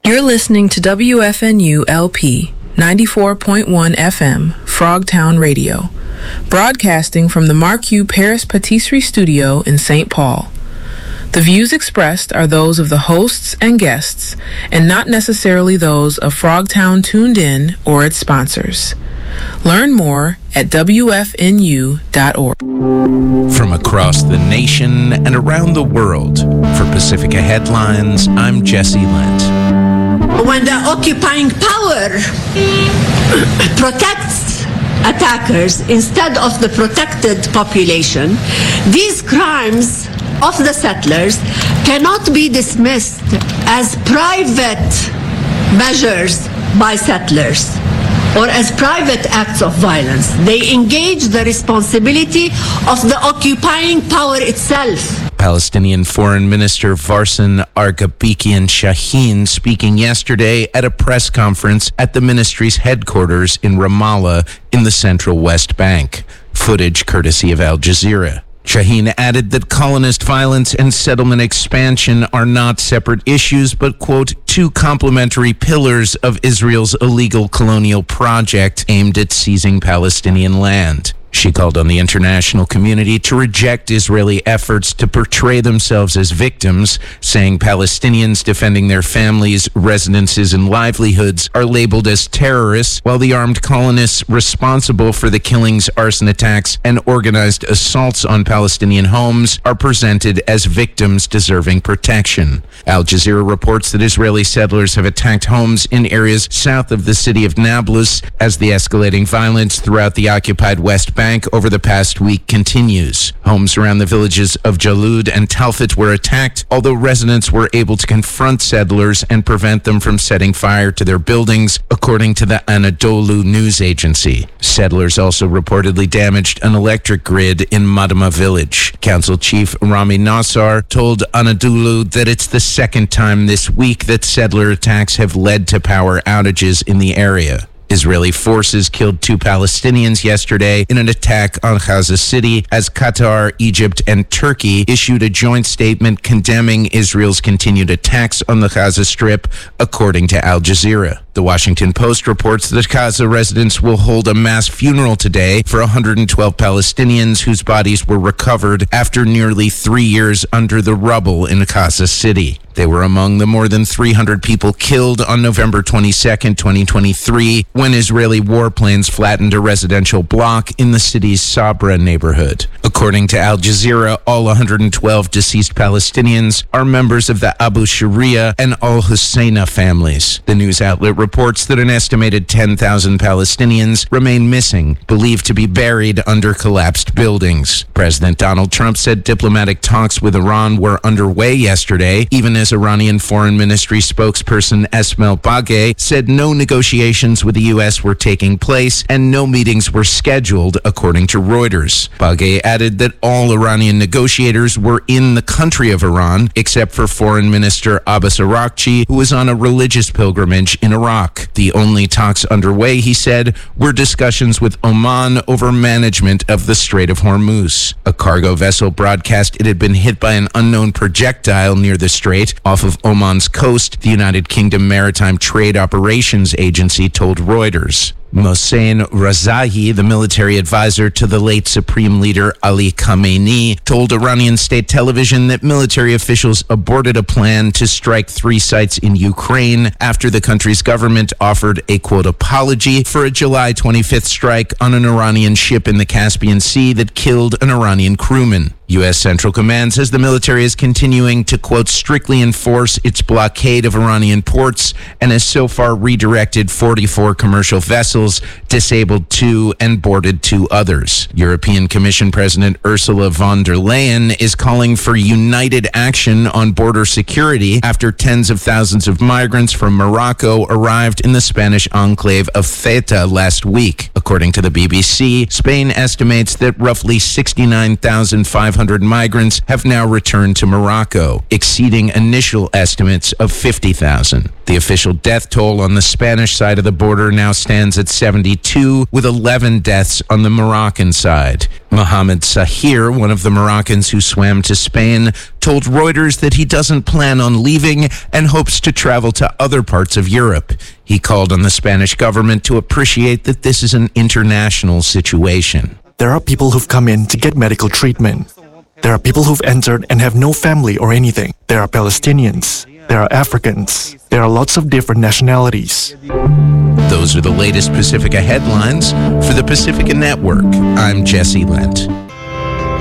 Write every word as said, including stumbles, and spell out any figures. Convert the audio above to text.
You're listening to W F N U L P ninety-four point one F M, Frogtown Radio, broadcasting from the Marquis Paris Patisserie Studio in Saint Paul. The views expressed are those of the hosts and guests, and not necessarily those of Frogtown Tuned In or its sponsors. Learn more at W F N U dot org. From across the nation and around the world, for Pacifica Headlines, I'm Jesse Lent. When the occupying power protects attackers instead of the protected population, these crimes of the settlers cannot be dismissed as private measures by settlers or as private acts of violence. They engage the responsibility of the occupying power itself. Palestinian Foreign Minister Varsan Argabikian Shaheen speaking yesterday at a press conference at the ministry's headquarters in Ramallah in the central West Bank. Footage courtesy of Al Jazeera. Shaheen added that colonist violence and settlement expansion are not separate issues, but, quote, two complementary pillars of Israel's illegal colonial project aimed at seizing Palestinian land. She called on the international community to reject Israeli efforts to portray themselves as victims, saying Palestinians defending their families, residences, and livelihoods are labeled as terrorists, while the armed colonists responsible for the killings, arson attacks, and organized assaults on Palestinian homes are presented as victims deserving protection. Al Jazeera reports that Israeli settlers have attacked homes in areas south of the city of Nablus as the escalating violence throughout the occupied West Bank over the past week continues. Homes around the villages of Jalud and Talfit were attacked, although residents were able to confront settlers and prevent them from setting fire to their buildings, according to the Anadolu news agency. Settlers also reportedly damaged an electric grid in Madama village. Council Chief Rami Nassar told Anadolu that it's the second time this week that settler attacks have led to power outages in the area. Israeli forces killed two Palestinians yesterday in an attack on Gaza City as Qatar, Egypt, and Turkey issued a joint statement condemning Israel's continued attacks on the Gaza Strip, according to Al Jazeera. The Washington Post reports that Gaza residents will hold a mass funeral today for one hundred twelve Palestinians whose bodies were recovered after nearly three years under the rubble in Gaza City. They were among the more than three hundred people killed on November twenty-second, twenty twenty-three, when Israeli warplanes flattened a residential block in the city's Sabra neighborhood. According to Al Jazeera, all one hundred twelve deceased Palestinians are members of the Abu Sharia and Al Husseina families. The news outlet reports that an estimated ten thousand Palestinians remain missing, believed to be buried under collapsed buildings. President Donald Trump said diplomatic talks with Iran were underway yesterday, even as Iranian Foreign Ministry spokesperson Esmail Baghaei said no negotiations with the U S were taking place and no meetings were scheduled, according to Reuters. Baghaei added that all Iranian negotiators were in the country of Iran, except for Foreign Minister Abbas Araghchi, who was on a religious pilgrimage in Iraq. The only talks underway, he said, were discussions with Oman over management of the Strait of Hormuz. A cargo vessel broadcast it had been hit by an unknown projectile near the strait off of Oman's coast, the United Kingdom Maritime Trade Operations Agency told Reuters. Mohsen Rezaei, the military advisor to the late Supreme Leader Ali Khamenei, told Iranian state television that military officials aborted a plan to strike three sites in Ukraine after the country's government offered a, quote, apology for a July twenty-fifth strike on an Iranian ship in the Caspian Sea that killed an Iranian crewman. U S Central Command says the military is continuing to, quote, strictly enforce its blockade of Iranian ports and has so far redirected forty-four commercial vessels, disabled two, and boarded two others. European Commission President Ursula von der Leyen is calling for united action on border security after tens of thousands of migrants from Morocco arrived in the Spanish enclave of Ceuta last week. According to the B B C, Spain estimates that roughly sixty-nine thousand five hundred hundred migrants have now returned to Morocco, exceeding initial estimates of fifty thousand. The official death toll on the Spanish side of the border now stands at seventy-two, with eleven deaths on the Moroccan side. Mohamed Sahir, one of the Moroccans who swam to Spain, told Reuters that he doesn't plan on leaving and hopes to travel to other parts of Europe. He called on the Spanish government to appreciate that this is an international situation. There are people who've come in to get medical treatment. There are people who've entered and have no family or anything. There are Palestinians. There are Africans. There are lots of different nationalities. Those are the latest Pacifica headlines. For the Pacifica Network, I'm Jesse Lent.